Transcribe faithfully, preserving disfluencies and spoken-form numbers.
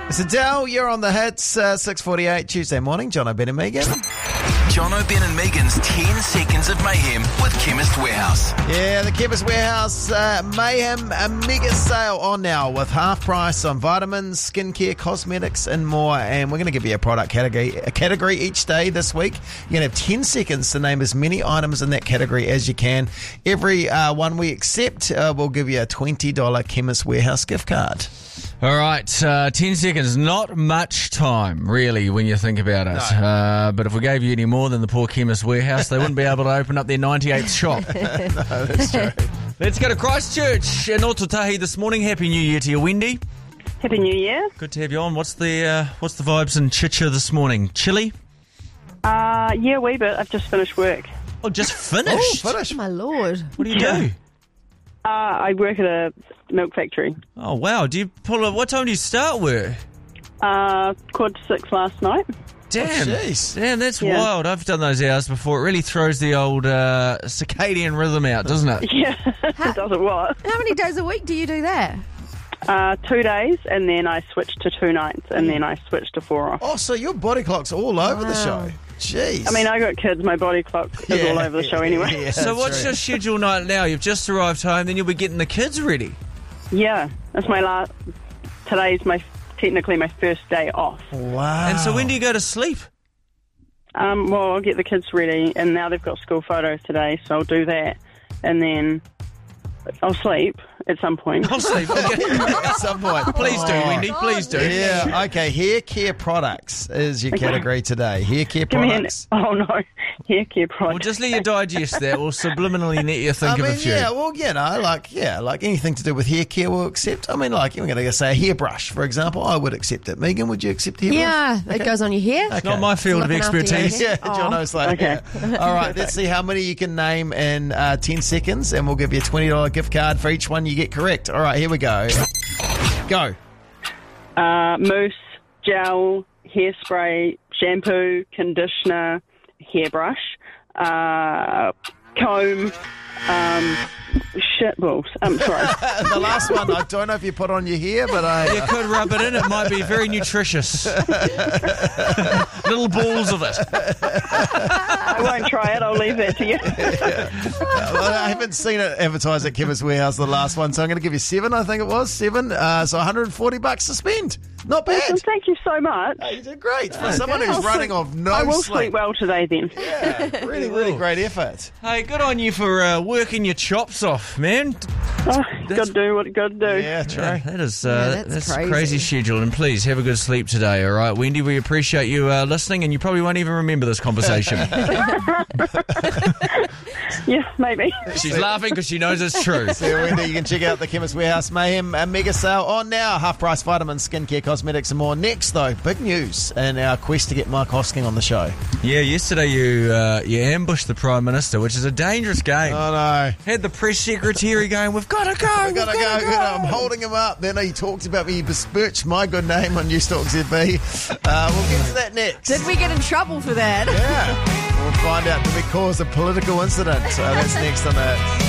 So, Dal, you're on the hits, uh, six forty-eight Tuesday morning. John O'Ben and Megan. John O'Ben and Megan's ten seconds of mayhem with Chemist Warehouse. Yeah, the Chemist Warehouse uh, Mayhem a mega sale on now with half price on vitamins, skincare, cosmetics and more. And we're going to give you a product category a category each day this week. You're going to have ten seconds to name as many items in that category as you can. Every uh, one we accept, uh, we'll give you a twenty dollars Chemist Warehouse gift card. All right, uh, ten seconds, not much time, really, when you think about it. No. Uh, but if we gave you any more than the poor Chemist Warehouse, they wouldn't be able to open up their ninety-eighth shop. No, that's true. Let's go to Christchurch in Otautahi this morning. Happy New Year to you, Wendy. Happy New Year. Good to have you on. What's the uh, what's the vibes in Chicha this morning? Chilly? Uh, yeah, a wee bit. I've just finished work. Oh, just finished? Oh, finish. My lord. What do you do? Uh, I work at a milk factory. Oh, wow. Do you pull a, what time do you start work? Uh, quarter to six last night. Damn. Oh, jeez. Damn, that's Yeah. wild. I've done those hours before. It really throws the old uh, circadian rhythm out, doesn't it? Yeah, does it what? How many days a week do you do that? Uh, two days, and then I switched to two nights, and then I switched to four off. Oh, so your body clock's all over the Wow. show. Jeez. I mean, I got kids. My body clock is all over the show anyway. Yeah, So what's true. your schedule night now? You've just arrived home, then you'll be getting the kids ready. Yeah, that's my last. Today's my technically my first day off. Wow. And so when do you go to sleep? Um, well, I'll get the kids ready, and now they've got school photos today, so I'll do that, and then I'll sleep at some point. I'll sleep. Okay. At some point. Please do, Oh. Wendy. Please do. Yeah, okay. Hair care products is your category today. Hair care Give me an, products. oh no, hair care We'll product. just let you digest that. We'll subliminally let you think I of mean, a few. yeah, well, you know, like, yeah, like anything to do with hair care we'll accept. I mean, like, you're going to say a hairbrush, for example. I would accept it. Megan, would you accept a hairbrush? Yeah, it goes on your hair. Okay. Not my field of Looking after your expertise. hair. Yeah, John Oh. knows like Okay. yeah. All right, let's see how many you can name in uh, ten seconds, and we'll give you a twenty dollars gift card for each one you get correct. All right, here we go. Go. Uh, mousse, gel, hairspray, shampoo, conditioner, hairbrush, uh, comb, um, shit balls. I'm sorry. The last one, I don't know if you put on your hair, but I... You could rub it in. It might be very nutritious. Little balls of it. I won't try it. I'll leave that to you. Well, I haven't seen it advertised at Chemist Warehouse, the last one, so I'm going to give you seven, I think it was, seven. Uh, so one hundred forty bucks to spend. Not bad. Awesome. Thank you so much. Oh, you did great. For someone who's I'll running sleep- off no I will sleep. sleep well today then. Yeah, really, really great effort. Hey, good on you for uh, working your chops off, man. Oh, got to do what I got to do. Yeah, true. Yeah, that is uh, Yeah, that's, that's a crazy. crazy schedule. And please have a good sleep today, all right? Wendy, we appreciate you uh, listening, and you probably won't even remember this conversation. Yeah, maybe. She's laughing because she knows it's true. So, Wendy, you can check out the Chemist Warehouse Mayhem a mega sale on now. Half price vitamins, skincare, cosmetics, and more. Next, though, big news in our quest to get Mike Hosking on the show. Yeah, yesterday you uh, you ambushed the Prime Minister, which is a dangerous game. Oh, no. Had the press secretary going, we've got to go, I we've gotta got go. to go. I'm holding him up. Then he talked about me. He besmirched my good name on Newstalk Z B. Uh, we'll get to that next. Did we get in trouble for that? Yeah. We'll find out, did we cause a political incident? So that's next on that.